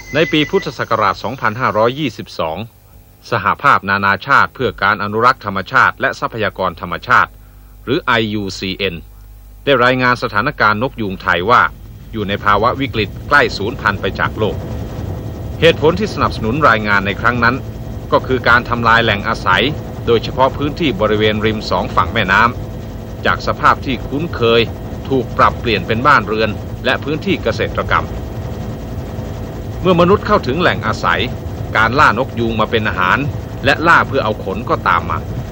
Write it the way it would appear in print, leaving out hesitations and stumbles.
ในปีพุทธศักราช 2522 สหภาพนานาชาติเพื่อการอนุรักษ์ธรรมชาติและทรัพยากรธรรมชาติหรือ IUCN ได้รายงานสถานการณ์นกยูงไทยว่าอยู่ในภาวะวิกฤตใกล้สูญพันธุ์ไปจากโลกเหตุผลที่สนับสนุนรายงานในครั้งนั้นก็คือการทำลายแหล่งอาศัยโดยเฉพาะพื้นที่บริเวณริมสองฝั่งแม่น้ำจากสภาพที่คุ้นเคยถูกปรับเปลี่ยนเป็นบ้านเรือนและพื้นที่เกษตรกรรมเมื่อมนุษย์เข้าถึงแหล่งอาศัยการล่านกยูงมาเป็นอาหารและล่าเพื่อเอาขนก็ตามมา